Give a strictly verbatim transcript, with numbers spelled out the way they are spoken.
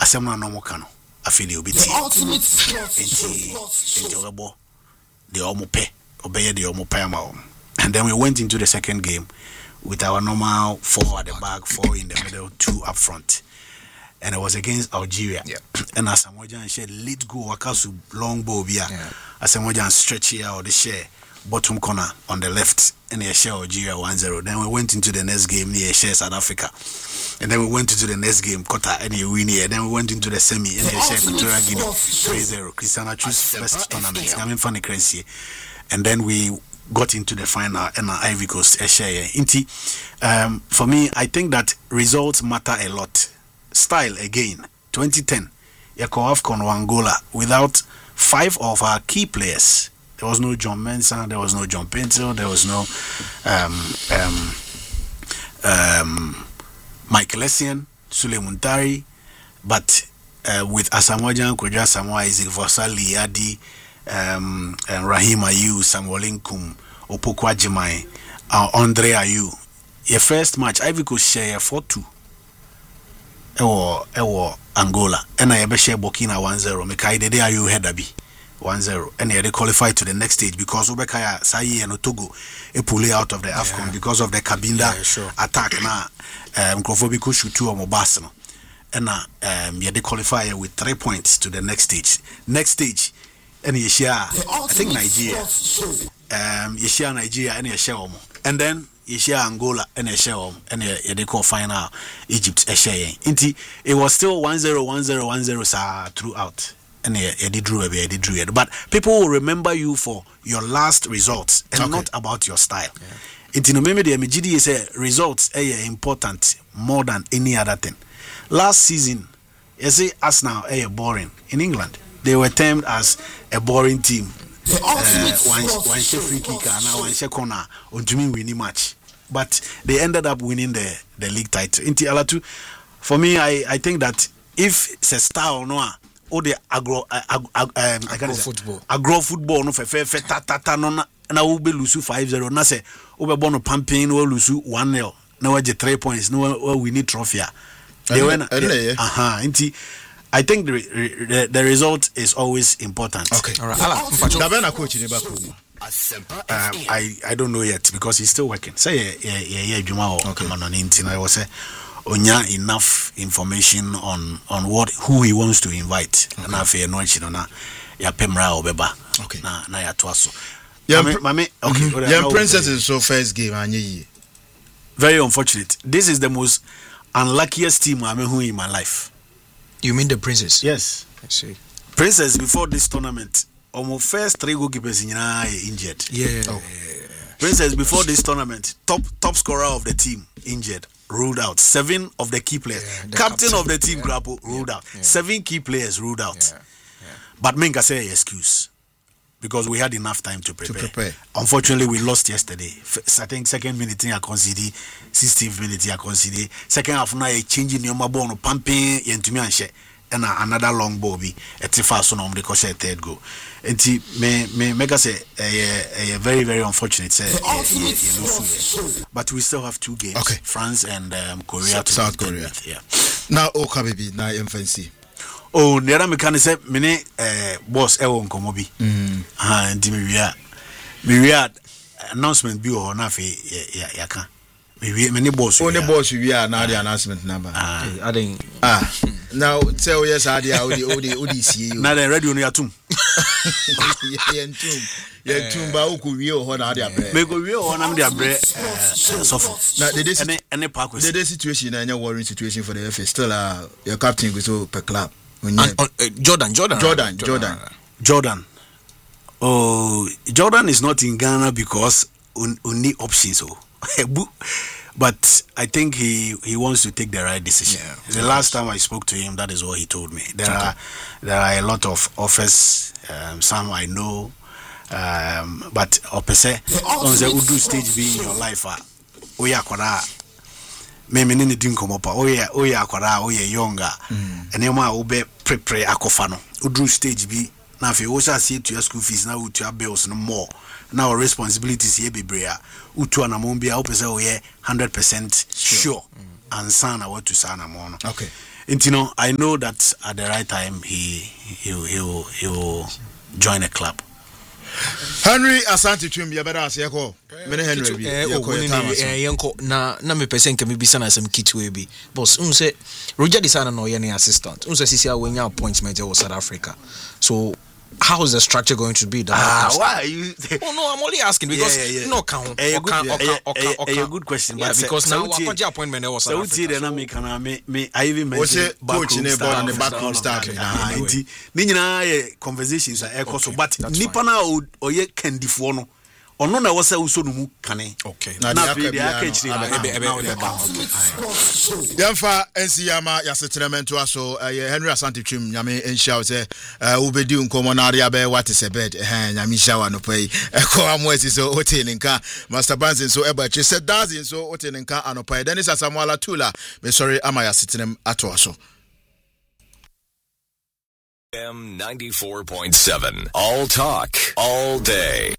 asem na no mo ka no afeli obeti ultimate enti enti ogabo the omope obeye the omope ama. And then we went into the second game with our normal four at the back, four in the middle, two up front. And it was against Algeria. Yeah. And as Samojan said, lead go wakasu long ball via as Samojan stretch here or the share bottom corner on the left and they share Algeria one zero. Then we went into the next game near share South Africa. And then we went into the next game, Qatar and you win here. Then we went into the semi and they share Equatorial Guinea three zero. Cristiano choose best tournament. I mean funny crazy. And then we got into the final and Ivory Coast share. Inti um for me I think that results matter a lot. Style again, twenty ten, Yako AFCON Angola without five of our key players. There was no John Mensah, there was no John Pinto, there was no um, um, um, Michael Essien, Sule Muntari, but uh, with Asamoah Kodja Samoa, Isaac Vosali, Adi, um, and Rahim Ayew, Samuel Nkum, Opoku Ajimai, uh, Andre Ayew. Your first match, Ivory Coast share four two. Ewo ewo Angola and I share Burkina one zero. Mekai de are you headabi one zero and they qualify to the next stage because Obekaya Sayi and Togo a pull out of the AFCON yeah. because of the Kabinda yeah, sure. attack na um Nkrofobiku Shutu or Mobasno and um yeah they qualify with three points to the next stage. Next stage and you share I think Nigeria um you share Nigeria and you share and then you share Angola and a share and they call final Egypt a share. Inti it was still one zero one zero one zero sa throughout and they drew a they drew it. But people will remember you for your last results and okay. not about your style. Inti no meme the M G D say results are important more than any other thing. Last season, you see us now are boring in England. They were termed as a boring team. Uh, one one free kicker now one corner on to me winning match. But they ended up winning the, the league title. Inti Alatu, for me, I, I think that if it's a star or no, or the agro uh, ag, um, agro football, agro football no fe fe fe ta ta ta no na na ube lusu five zero na se ube bono pumping no lusu one nil na we get three points no we need trophy. They win. Aha, inti. I think the, the the result is always important. Okay, all right. Ala, coach in the Um, I I don't know yet because he's still working. Say yeah yeah yeah Juma or okay. I was say onya enough information on on what who he wants to invite. Okay. Na fe no chi no na ya pemra obeba. Okay. Na na ya toaso. Yeah, mame, mame okay. Mm-hmm. Yeah, Princess is so first game anye. Very unfortunate. This is the most unluckiest team I'm who in my life. You mean the Princess? Yes. I see. Princess before this tournament almost first three goalkeepers in injured. Yeah. Oh. Princess before this tournament, top top scorer of the team injured, ruled out. Seven of the key players, yeah, the captain, captain of the team, yeah. Grappo, ruled yeah. out. Yeah. Seven key players ruled out. Yeah. Yeah. But Menga say excuse because we had enough time to prepare. To prepare. Unfortunately, we lost yesterday. I think second minute I conceded, sixteenth minute I conceded. Second half now a changing your mabon pumping yentumi anhye. And another long ball be a fast on the coach third goal. And me me make us a a very very unfortunate say but we still have two games. Okay. France and um, Korea to South Korea. With, yeah. Now okay baby now infancy. Oh, the other mechanic say mene uh, boss ewo nkomo bi. Mhm. Ah, ndi me wia. Me wia announcement bi o na fe ya ya ka. Me wia mene boss. Only boss we are now the announcement number. Ah, I think ah. Now tell yes idea odi odi odi see you. Na the radio no yatum. Yentum. Yentum ba uku wie o ho na dia bre. Me go wie o na me dia bre suffer. Na the this any any park the this situation na nya worrying situation for the F A still uh your captain go so per club. And, uh, Jordan Jordan Jordan Jordan Jordan. Oh, Jordan is not in Ghana because only options oh. But I think he, he wants to take the right decision. Yeah, the last time I spoke to him, that is what he told me. There okay. are there are a lot of offers. Um, some I know, um, but opese on the Udu stage be in your life. Oh yeah, kwara. Me me ni din komo pa. Oh yeah, oh yeah, kwara. Oh yeah, younger. And you ma ube prepare akofano. Udu stage be. Now if you also see to your school fees now to your bills no more. Now responsibilities here be brea. Utu anamombia opese oh yeah one hundred percent sure. Mm. And sana what to sana mono. Okay. And you know, I know that at the right time he he he will, he will join a club. Henry Asante Twum ya beda ase yako mene Henry bi yako yanko na na me pese nka me bisa na some kitwe bi boss unse Roger Desana no ye ne assistant unse sisi a wenya appointment in South Africa, so how is the structure going to be? Ah, why you? Oh no, I'm only asking because yeah, yeah, yeah. no count. A good, a good question. Yeah, because now our appointment was South Africa. So the dynamic and me, me, I even mentioned coach in the board and the backroom staff. Indeed, ni conversations are echo so, but nipa na o ye kendi fo no. Ono na wasa uso no mu kane. Okay. Na be dey akechiri na. Yamfa ensiyama yasetremento aso Henry Asante Twum nyame enhia say ubedi nkomo na area be what is a bed eh nyame shawa no pai eko amwesi so hotel nka Master Bansin so eba che said dazin so hotel nka anopai Dennis Asamoah Tula me sorry ama yasetrem ato aso M ninety-four point seven all talk all day.